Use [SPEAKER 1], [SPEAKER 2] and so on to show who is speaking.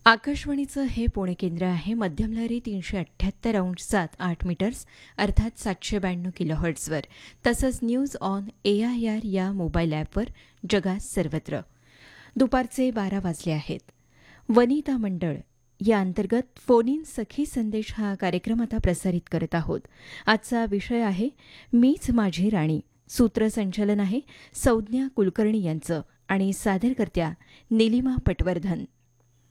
[SPEAKER 1] आकाशवाणीचं हे पुणे केंद्र आहे. मध्यम लहरी 378 मीटर्स अर्थात 792 किलोहर्ट्झवर. तसंच न्यूज ऑन AIR या मोबाईल ॲपवर जगात सर्वत्र. दुपारचे 12 वाजले आहेत. वनिता मंडळ या अंतर्गत फोन इन सखी संदेश हा कार्यक्रम आता प्रसारित करत आहोत. आजचा विषय आहे मीच माझी राणी. सूत्रसंचालन आहे संज्ञा कुलकर्णी यांचं आणि सादरकर्त्या निलिमा पटवर्धन.